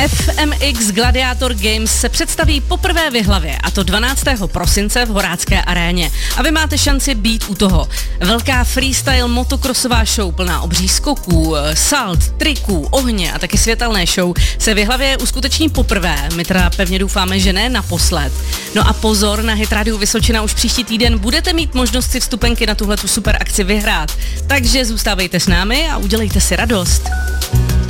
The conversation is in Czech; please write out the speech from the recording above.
FMX Gladiator Games se představí poprvé v Jihlavě, a to 12. prosince v Horácké aréně. A vy máte šanci být u toho. Velká freestyle motokrosová show plná obří skoků, salt, triků, ohně a taky světelné show se v Jihlavě uskuteční poprvé. My teda pevně doufáme, že ne naposled. No a pozor, na Hit Radio Vysočina už příští týden budete mít možnost si vstupenky na tuhletu super akci vyhrát. Takže zůstávejte s námi a udělejte si radost.